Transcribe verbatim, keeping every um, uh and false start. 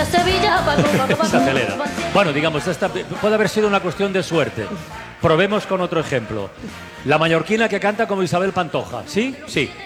Sevilla. Se acelera. Bueno, digamos, esta puede haber sido una cuestión de suerte. Probemos con otro ejemplo. La mallorquina que canta como Isabel Pantoja. ¿Sí? Sí.